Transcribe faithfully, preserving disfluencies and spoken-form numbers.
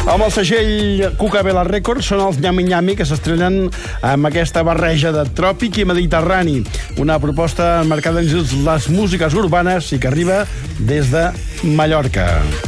Amb el segell Cucabella Records són els Nyami Nyami que s'estrenen amb aquesta barreja de tròpic i mediterrani. Una proposta marcada en les músiques urbanes i que arriba des de Mallorca.